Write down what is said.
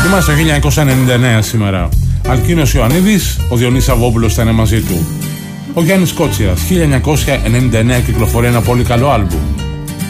Είμαστε το 1999 σήμερα. Αλκίνος Ιωαννίδης, ο Διονύσης Αβόπουλος θα είναι μαζί του. Ο Γιάννης Κότσιας, 1999 κυκλοφορεί ένα πολύ καλό άλμπουμ.